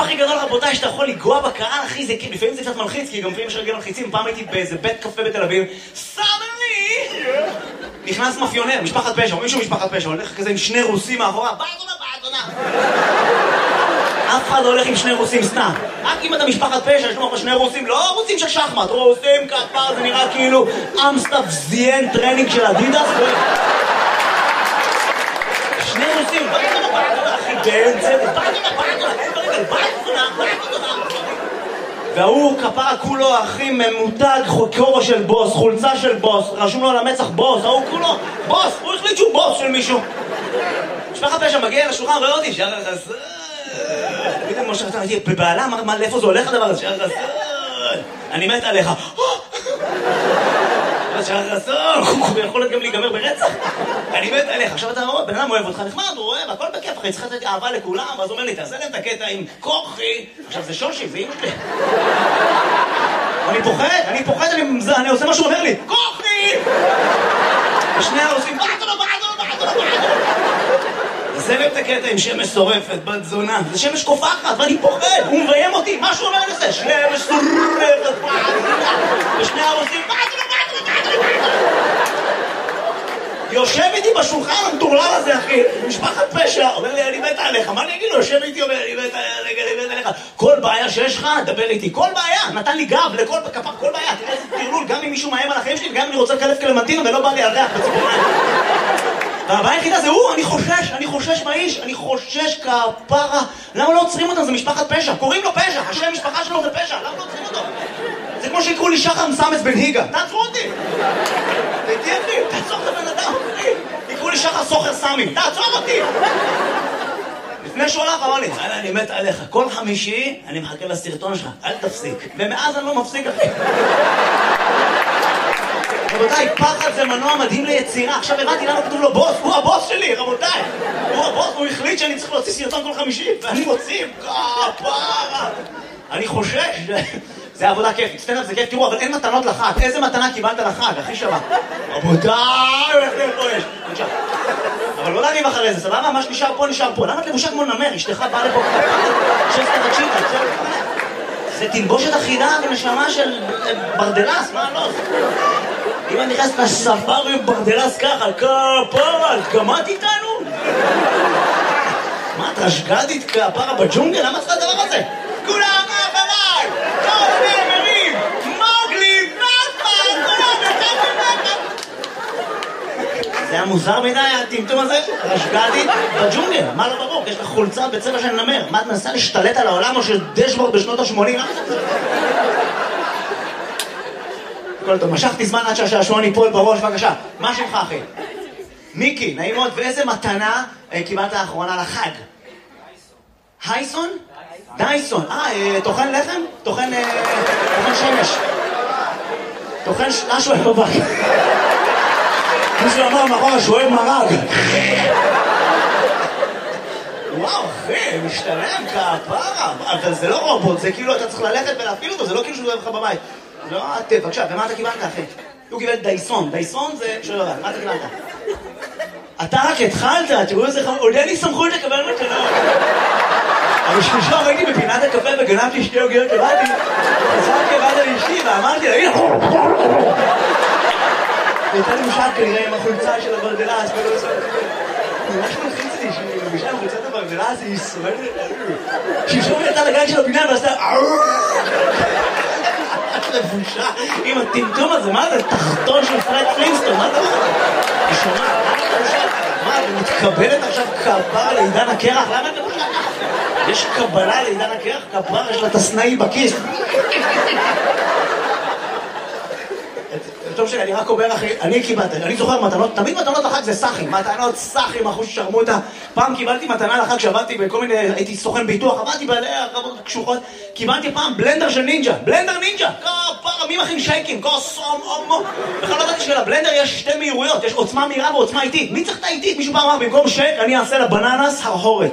הכי גדול, רבותיי, שאתה יכול לגוע בקהל, אחי, זה לפעמים זה קצת מלחיץ, כי גם לפעמים יש רגל מלחיצים. פעם הייתי באיזה בית קפה בתל אביב, סאדלי! נכנס מאפיונר, משפחת פשע, או מישהו משפחת פשע, הולך כזה עם שני רוסים מאחורה, באדונה. אף אחד לא הולך עם שני רוסים סתם. רק אם אתה משפחת פשע, יש לו שני רוסים, לא רוסים של שחמט, רוסים כפר, זה נראה כאילו אמסטאפ זיין טרנינג של אדידס. שני רוסים, באדונה, אחי, באמצע, באדונה. והוא כפרה כולו, אחי, ממותג, כובע של בוס, חולצה של בוס, רשום לו על המצח בוס, ההוא כולו, בוס, הוא החליט שהוא בוס של מישהו. משפחת פשע מגיע לשולחן, רואה אותי, שער החסר. פתאום משה חסר, הייתי בבעלה, לאיפה זה הולך הדבר הזה? שער חסר. אני מת עליך. שער חסר, הוא יכול להיות גם להיגמר ברצח. אני מת עליך. עכשיו אתה רואה, בן אדם אוהב אותך, נחמד, הוא אוהב, הכל בכיף, אחי, צריך לתת אהבה לכולם, ואז הוא אומר לי, תעשה להם את הקטע עם כוחי. עכשיו זה שושי, זה אמא שלי. אני פוחד, אני עושה מה שהוא אומר לי, כוחי! ושני עושים, באדונה. זה להם את הקטע עם שמש שורפת, בת זונה. זה שמש קופחת, ואני פוחד, הוא מביים אותי, מה שהוא אומר לזה? שמש שורפת, ושני עושים, באדונה. יושב איתי בשולחן המטורלל הזה, אחי, משפחת פשע, אומר לי, אני מת עליך, מה אני אגיד לו? יושב איתי, אומר, אני מת עליך. כל בעיה שיש לך, דבר איתי, כל בעיה, נתן לי גב לכל כפר, כל בעיה, תראה איזה תרלול, גם אם מישהו מאיים על החיים שלי, גם אם אני רוצה לקלף קלמנטינה ולא בא לי על ריח בציפורניים. והבעיה היחידה זה הוא, אני חושש מהאיש, אני חושש כפרה. למה לא עוצרים אותם? זה משפחת פשע, קוראים לו פשע, השם משפחה שלו זה פשע, למה לא עוצרים אותו? זה כמו שיקראו לי שחר מסמס בן היגה, תעצרו אותי! תתייף לי, תעצור את הבן אדם, יקראו לי שחר סוחר סמי, תעצור אותי! לפני שהוא הלך אמר לי, אני מת עליך, כל חמישי אני מחכה לסרטון שלך, אל תפסיק. ומאז אני לא מפסיק, אחי. רבותיי, פחד זה מנוע מדהים ליצירה. עכשיו הבנתי למה כתוב לו בוס, הוא הבוס שלי, רבותיי. הוא הבוס, הוא החליט שאני צריך להוציא סרטון כל חמישי, ואני מוציא, כפרה. אני חושש, זה עבודה כיפית, סטנדאפ זה כיף, תראו, אבל אין מתנות לחג. איזה מתנה קיבלת לחג, הכי שווה? רבותיי, איך זה פה יש? בבקשה. אבל לא להריב אחרי זה, סבבה? מה שנשאר פה, נשאר פה. למה את לבושה כמו נמר? אשתך באה לפה שסטה תקשיבה, זה תלבושת אחידה ונשמה של ברדלס, מה לא? אם אני נכנס לספארי עם ברדלס ככה, כפרה, גמרת איתנו? מה, את רשגדית כפרה בג'ונגל? למה צריך הדבר הזה? כולם אחריי! כל נאמרים! מוגלי! נאפה! כולם נאפה! זה היה מוזר מדי, הטמטום הזה? רשגדית בג'ונגל, מה לא ברור? יש לך חולצה בצבע של נמר. מה, את מנסה להשתלט על העולם או של דשבורד בשנות ה-80? כל טוב, משכתי זמן עד שהשעשועון ייפול בראש, בבקשה. מה שמך, אחי? מיקי, נעים מאוד. ואיזה מתנה קיבלת האחרונה לחג? הייסון? דייסון. טוחן לחם? טוחן שמש. טוחן משהו בבק. מישהו אמר מאחורה שהוא אוהב מרג. וואו, אחי, משתלם כפרה. אבל זה לא רובוט, זה כאילו אתה צריך ללכת ולהפעיל אותו, זה לא כאילו שהוא אוהב לך בבית. לא, בבקשה, ומה אתה קיבלת, אחי? הוא קיבל דייסון. דייסון זה... שלא יודע, מה אתה קיבלת? אתה רק התחלת, תראו איזה עוד אין לי סמכות לקבל מתנות. אבל שלשום הייתי בפינת הקפה וגנבתי שתי עוגיות לבדי, חזרתי לבד על אשתי ואמרתי לה, הנה! הייתה לי משחק כנראה עם החולצה של הברדלס, ולא עושה... ממש מלחיץ לי, שהיא מבישה עם חולצת הברדלס, היא ישראלית. שלשום הייתה לגן של הפינה ועשתה... לבושה עם הטמטום הזה, מה זה? תחתון של פרד פלינסטון, מה זה? היא שומעת, מה, היא מתקבלת עכשיו כפרה לעידן הקרח? למה את לבושה ככה? יש קבלה לעידן הקרח? כפרה, יש לה תסנאי בכיס. טוב שאני רק אומר, אחי, אני קיבלתי, אני זוכר מתנות, תמיד מתנות לחג זה סחים, מתנות סחים, אחוז ששרמוטה. פעם קיבלתי מתנה לחג שעבדתי בכל מיני, הייתי סוכן ביטוח, עבדתי בעלי הרבות קשוחות, קיבלתי פעם בלנדר של נינג'ה, בלנדר נינג'ה, כפרה, מי מכין שייקים, כוסום, אומו. בכלל לא ידעתי שלבלנדר יש שתי מהירויות, יש עוצמה מהירה ועוצמה איטית. מי צריך את האיטית? מישהו פעם אמר, במקום שייק, אני אעשה לבננס הרהורת.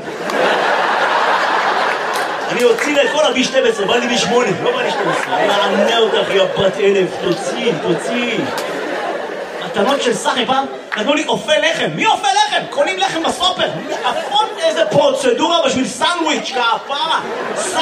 אני הוציא לה את כל ה-B12, בא לי B8, לא בא לי 12. אני מענה אותך, יא בת אלף, תוציא. מתנות של סחי פעם, נתנו לי אופה לחם. מי אופה לחם? קונים לחם בסופר. אפון איזה פרוצדורה בשביל סנדוויץ' כפרה.